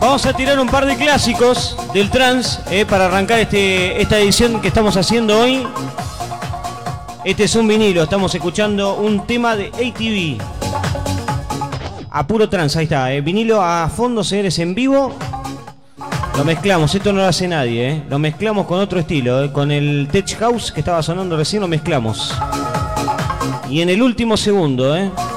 Vamos a tirar un par de clásicos del trance para arrancar esta edición que estamos haciendo hoy. Este es un vinilo, estamos escuchando un tema de ATV. A puro trance, ahí está. Vinilo a fondo, señores, en vivo. Lo mezclamos, esto no lo hace nadie. Lo mezclamos con otro estilo, con el Tech House que estaba sonando recién, lo mezclamos. Y en el último segundo,